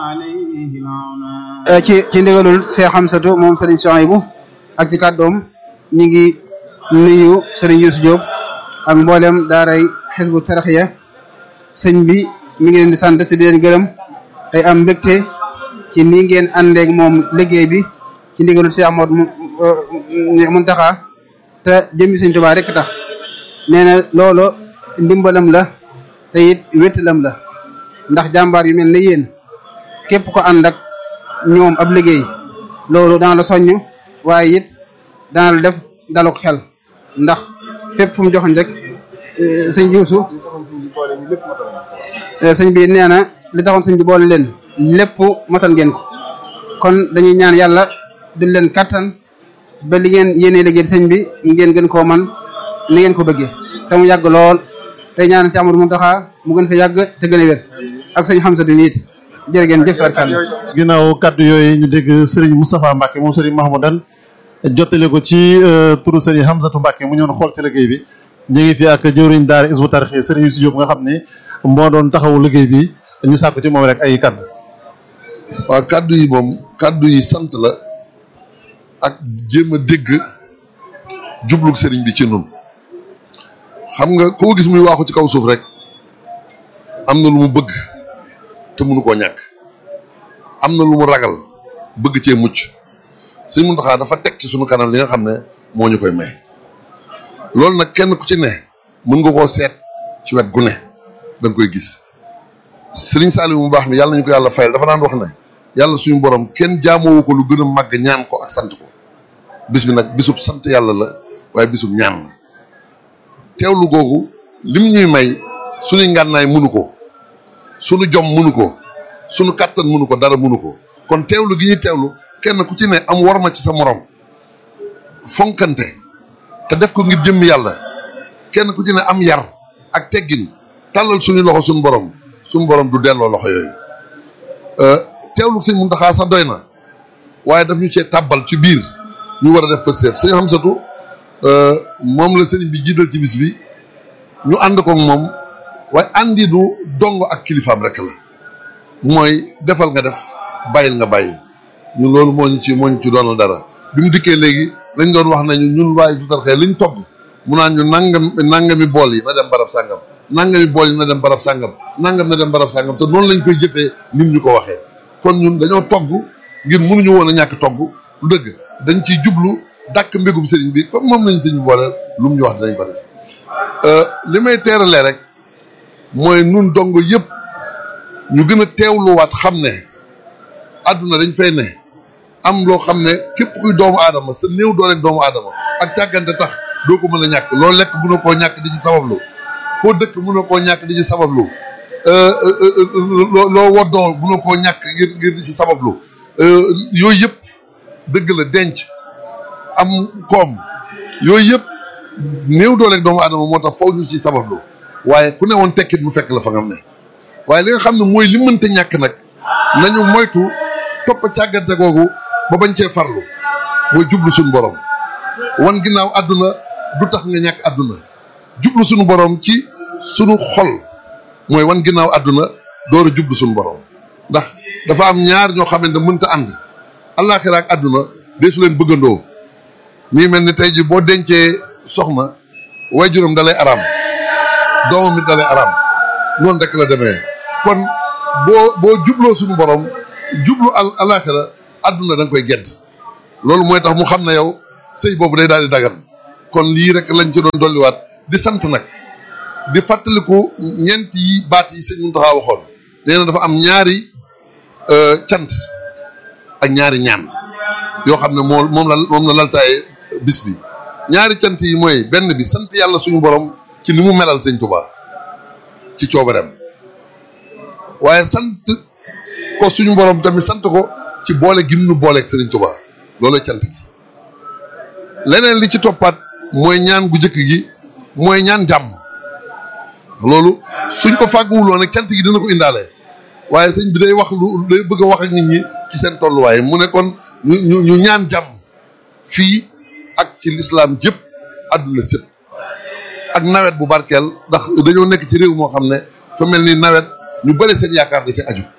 ci ndigalul Cheikh Hamsatou moom Serigne Souhaïbou ak ci kàddoom ñi ngi nuyu Serigne Youssou Diop ak mboolem daaray Hizbut Tarqiyyah sëñ bi mi ngi leen di sant te di leen gërëm tey am mbégte ci nii ngeen àndeeg moom liggéey bi ci ndigalul Cheikh Ahmadou Mountakha te jëmmi Sëñ Tuubaa rek tax nee na loolu ndimbalam la te it wéttalam la ndax jàmbaar yu mel ne yéen képp ko ànd ak ñoom ab liggéey loolu dana la soññ waaye it dana la def daluk xel ndax fépp fu mu joxoñ rek sëñ Youssou sëñ bi nee na li taxoon sëñ bi boole leen lépp matal ngeen ko kon dañuy ñaan yàlla du leen kattan ba li ngeen yéenee liggéey sëñ bi ngeen gën koo man ni ngeen ko bëggee te mu yàgg lool tey ñaan si Amadou Mountakha mu gën fa yàgg te gën a wér ak sëñ Hamsatou nit jërë ngeen jëf arkan ginnaaw kaddu yooyu ñu dégg Serigne Moustapha Mbacke moom Serigne Mahmoudan jottale ko ci turu Serigne Hamsatou Mbacke mu ñëwoon xool si liggéey bi ñu ngi fi ak jëwriñ daara Hizbut Tarqiyyah Serigne Youssou Diop nga xam ne moo doon taxawu liggéey bi ñu sàkku ci moom rek ay kaddu. waaw kaddu yi moom kaddu yi sant la ak jéem a dégg jublug Serigne bi ci nun xam nga koo gis muy waaxu ci kaw suuf rek am na lu mu bëgg te mënu koo ñàkk am na lu mu ragal bëgg cee mucc Sëñ Mountakha dafa teg ci sunu kanam li nga xam ne moo ñu koy may loolu nag kenn ku ci ne mën nga koo seet ci wet gu ne da nga koy gis Serigne Saliou mu baax mi yàlla nañu ko yàlla fayal dafa daan wax ne yàlla suñu borom kenn jaamoo ko lu gën a màgg ñaan ko ak sant ko bis bi nag bisub sant yàlla la waaye bisub ñaan la teewlu googu lim ñuy may suñuy ngànnaay mënu ko suñu jom mënu ko suñu kàttan mënu ko dara mënu ko kon teewlu gi ñuy teewlu kenn ku ci ne am worma ci sa morom fonkante te def ko ngir jëmmi yàlla kenn ku ci ne am yar ak teggin tàllal suñu loxo suñu borom du delloo loxo yooyu teewlu Sëñ Mountakha sax doy na waaye daf ñu cee tàbbal ci biir ñu war a def pësteef Sëñ Hamsatou moom la sëriñ bi jiital ci bis bi ñu ànd ko moom waaye àndi du dongo ak kilifaam rek la mooy defal nga def bàyyil nga bàyyi ñun loolu moo ñu ci doonal dara bi mu dikkee léegi lañ doon wax nañu ñun waa Hizbut Tarqiyyah liñ togg mu naan ñu nangami bool yi na dem barab sàngam nangami bool yi na dem barab sàngam nangam na dem barab sàngam te noonu lañ koy jëfee nim ñu ko waxee kon ñun dañoo togg ngir mënuñu woon a ñàkk togg lu dëgg dañ ciy jublu dàkk mbégum sëriñ bi comme moom lañ sëriñ bi booleel lu mu ñu wax dinañ ko def li may teeralee rek mooy nun dong yëpp ñu gën a teewluwaat xam ne àdduna dañ fay ne am loo xam ne képp kuy doomu aadama sa néew dooleeg doomu aadama ak càggante tax doo ko mën a ñàkk loolu lekk mën na koo ñàkk di ci sabablu foo dëkk mën na koo ñàkk di ci sabablu loo woddoo mën na koo ñàkk ngir di ci sabablu yooyu yëpp dëgg la denc am koom yooyu yëpp néew dooleeg doomu aadama moo tax faw ñu ci sabablu waaye ku ne woon tekkit mu fekk la fa nga ne waaye li nga xam ne mooy li mënta ñàkk nag nañu moytu topp càggante googu ba bañ cee farlu mooy jublu suñu borom wan ginnaaw àdduna du tax nga ñàkk àdduna jublu suñu borom ci suñu xol mooy wan ginnaaw àdduna door a jublu suñu borom ndax dafa am ñaar ñoo xamante ne mënta ànd àllaaxira ak àdduna dee su leen bëggandoo mii mel ni tey ji boo dencee soxna waajuram dalay araam doomam it dalay araam noonu rek la demee kon boo jubloo suñu borom jublu àllaaxira àdduna da nga koy gedd loolu mooy tax mu xam ne yow sëy boobu day daal di dagan kon lii rek lañ ci doon dolliwaat di sant nag di fàttaliku ñeent yi baat yi Sëñ Mountakha waxoon nee na dafa am ñaari cant ak ñaari ñaan yoo xam ne moom la laltaaye bis bi ñaari cant yi mooy benn bi sant yàlla suñu borom ci li mu melal Sëñ Tuubaa ci coobareem waaye sant ko suñu borom tamit sant ko ci boole gim nu booleeg Sëriñ Tuubaa loolu cant gi leneen li ci toppaat mooy ñaan gu njëkk gi mooy ñaan jàmm loolu suñ ko fàgguwuloon nag cant gi dina ko indaale waaye sëñ bi day bëgg a wax ak nit ñi ci seen tolluwaay mu ne kon ñu ñaan jàmm fii ak ci lislaam jëpp àdduna sépp ak nawet bu barkeel ndax dañoo nekk ci réew moo xam ne fa mel ni nawet ñu bëri seen yaakaar da ci aju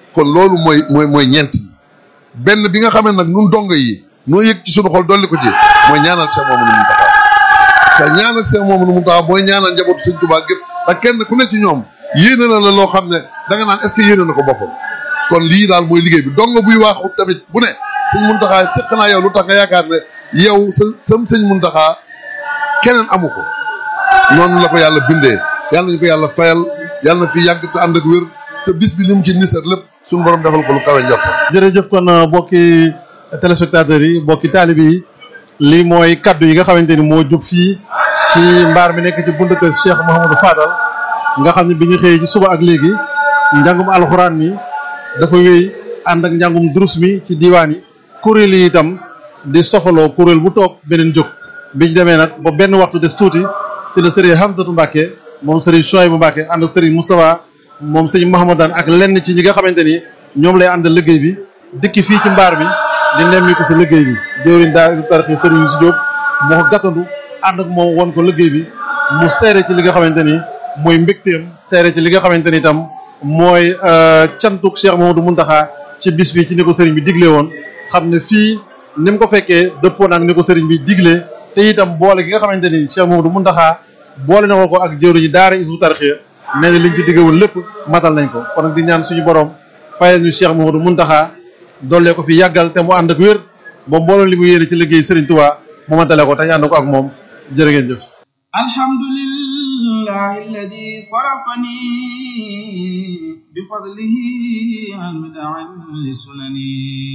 kon loolu mooy ñeent yi benn bi nga xamee nag nun dongo yi noo yëg ci sunu xol dolli ko ci mooy ñaanal Cheikh Mamadou Mountakha te ñaanal Cheikh Mamadou Mountakha mooy ñaanal njabootu Sëñ Tuubaa gépp ak kenn ku ne ci ñoom yéene na la loo xam ne da nga naan est-ce que yéene na ko boppam kon lii daal mooy liggéey bi dongo buy waaxu tamit bu ne Sëñ Mountakha seq naa yow lu tax nga yaakaar ne yow sam Sëñ Mountakha keneen amu ko noonu la ko yàlla bindee yàlla nañu ko yàlla fayal yàlla na fi yàgg te ànd ak wér te bis bi li mu ci nisar lépp suñu borom defal ko lu kawe njort. jërëjëf kon bokki téléspectateurs yi bokki taalibe yi lii mooy kaddu yi nga xamante ni moo jub fii ci mbaar mi nekk ci buntu kër Cheikh Mouhamadou Fadal nga xam ne bi ñu xëyee ci suba ak léegi njàngum alxuraan mi dafa wéy ànd ak njàngum durus mi ci diwaan yi kuréel yi itam di sofaloo kuréel bu toog beneen jóg biñ demee nag ba benn waxtu des tuuti ci la sëriñ Hamzatou Mbacke moom sëriñ Chouaïbou Mbacke ànd sëriñ Moustapha moom sëriñ Mahamadan ak lenn ci ñi nga xamante ni ñoom lay ànd liggéey bi dikki fii ci mbaar mi di nemmi ko si liggéey bi jëwriñ daa Hizbut Tarqiyyah sëriñ Youssou Diop moo ko gàttandu ànd ak moom won ko liggéey bi mu seere ci li nga xamante ni mooy mbégteem seere ci li nga xamante ni itam mooy cantuk Cheikh Mamadou Mountakha ci bis bi ci ni ko sëriñ bi digle woon xam ne fii ni mu ko fekkee dëppoon ak ni ko sëriñ bi digle te itam boole gi nga xamante ni Cheikh Mamadou Mountakha boole na ko ak jëwriñu daara Hizbut Tarqiyyah nee na liñ ci diggewoon lépp matal nañ ko kon nag di ñaan suñu borom fayal ñu Cheikh Mamadou Mountakha dollee ko fi yàggal te mu ànd ak wér ba mbooloo li mu yéene ci liggéey Serigne Touba mu matale ko te ñu ànd ko ak moom jërë ngeen jëf. alhamdulillahi alladi sarafani bi fadlihi an mid'an li sunani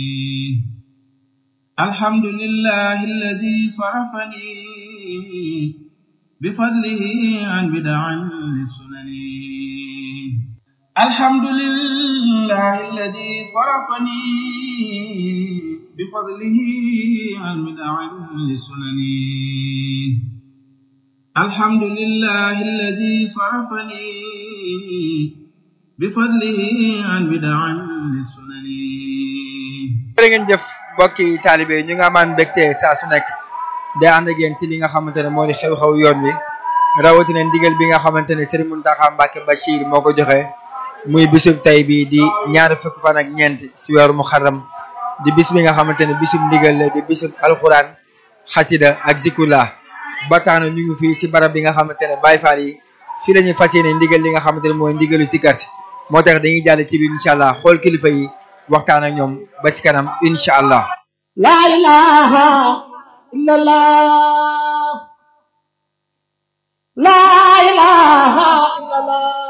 alhamdulillahi alladi sarafani bi fadlihi an mid'an li sunani alhamdulillahi alladi sarafani بفضله المدعى لسنني الحمد لله الذي صرفني بفضله عن بدع لسنني jërë ngeen jëf mbokki taalibe ñu nga amaan mbégte saa su nekk day ànd ak yéen si li nga xamante ne moo di xew-xew yoon wi rawatina ndigal bi nga xamante ne Serigne Mountakha Mbacké Bachir moo ko joxe muy bisub tey bi di ñaar fukki fan ak ñeent si weeru Muharram di bis bi nga xamante ne bisub ndigal la di bisub alxuraan xasida ak zikrullah ba tax na ñu ngi fii si barab bi nga xamante ne Baye Fall yi fii la ñuy fas yéene ndigal li nga xamante ne mooy ndigalu sikar si moo tax dañuy jàll ci biir incha allah xool kilifa yi waxtaan ak ñoom ba si kanam incha allah. La ilaha illallah la ilaha illallah